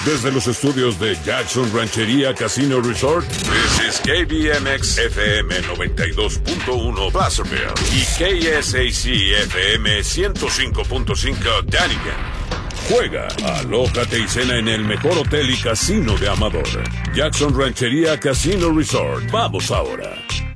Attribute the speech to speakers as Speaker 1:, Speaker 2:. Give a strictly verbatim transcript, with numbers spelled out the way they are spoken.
Speaker 1: Desde los estudios de Jackson Ranchería Casino Resort, this is K B M X F M noventa y dos punto uno Placerville y K S A C F M ciento cinco punto cinco Dunnigan. Juega, alójate y cena en el mejor hotel y casino de Amador, Jackson Ranchería Casino Resort. Vamos ahora.